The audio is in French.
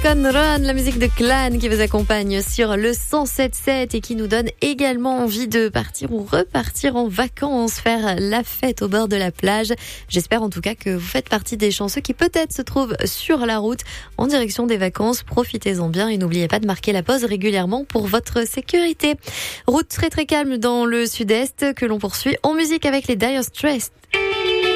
On Run, la musique de Clan qui vous accompagne sur le 107.7 et qui nous donne également envie de partir ou repartir en vacances, faire la fête au bord de la plage. J'espère en tout cas que vous faites partie des chanceux qui peut-être se trouvent sur la route en direction des vacances. Profitez-en bien et n'oubliez pas de marquer la pause régulièrement pour votre sécurité. Route très très calme dans le sud-est que l'on poursuit en musique avec les Dire Straits.